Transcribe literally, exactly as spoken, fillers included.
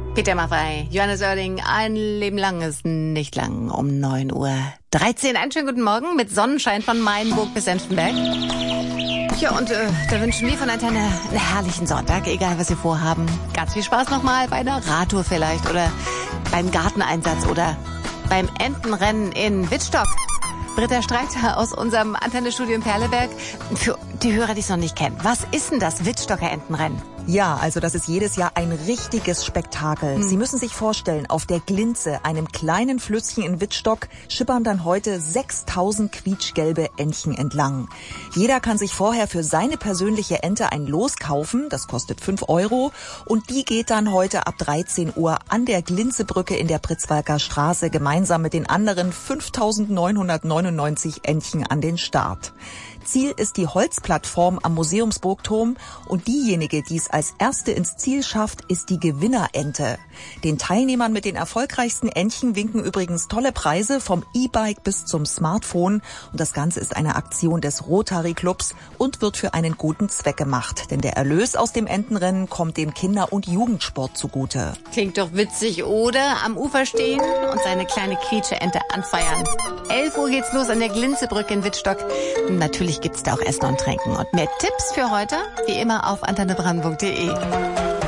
Peter Maffay, Johannes Oerding, ein Leben lang ist nicht lang, um neun Uhr dreizehn. Einen schönen guten Morgen mit Sonnenschein von Mainburg bis Senftenberg. Ja, und äh, da wünschen wir von Antenne einen herrlichen Sonntag, egal was Sie vorhaben. Ganz viel Spaß nochmal bei einer Radtour vielleicht oder beim Garteneinsatz oder beim Entenrennen in Wittstock. Britta Streiter aus unserem Antenne-Studio in Perleberg. Für die Hörer, die es noch nicht kennen, was ist denn das Wittstocker Entenrennen? Ja, also das ist jedes Jahr ein richtiges Spektakel. Hm. Sie müssen sich vorstellen, auf der Glinze, einem kleinen Flüsschen in Wittstock, schippern dann heute sechstausend quietschgelbe Entchen entlang. Jeder kann sich vorher für seine persönliche Ente ein Los kaufen, das kostet fünf Euro. Und die geht dann heute ab dreizehn Uhr an der Glinzebrücke in der Pritzwalker Straße gemeinsam mit den anderen fünftausendneunhundertneunundneunzig Entchen an den Start. Ziel ist die Holzplattform am Museumsburgturm und diejenige, die es als erste ins Ziel schafft, ist die Gewinnerente. Den Teilnehmern mit den erfolgreichsten Entchen winken übrigens tolle Preise vom E-Bike bis zum Smartphone und das Ganze ist eine Aktion des Rotary Clubs und wird für einen guten Zweck gemacht, denn der Erlös aus dem Entenrennen kommt dem Kinder- und Jugendsport zugute. Klingt doch witzig, oder? Am Ufer stehen und seine kleine Quietscheente anfeiern. elf Uhr geht's los an der Glinzebrücke in Wittstock. Natürlich gibt's da auch Essen und Trinken. Und mehr Tipps für heute, wie immer, auf antenne brandenburg punkt de.